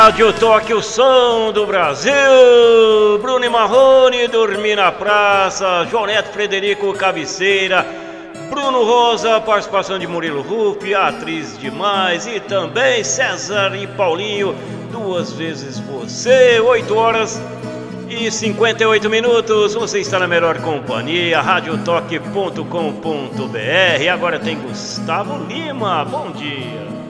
Rádio Toque, o som do Brasil. Bruno e Marrone, Dormir na Praça. João Neto, Frederico, Cabeceira. Bruno Rosa, participação de Murilo Ruff, Atriz Demais. E também César e Paulinho, Duas Vezes Você. 8h58. Você está na melhor companhia, radiotoque.com.br. Agora tem Gustavo Lima. Bom dia.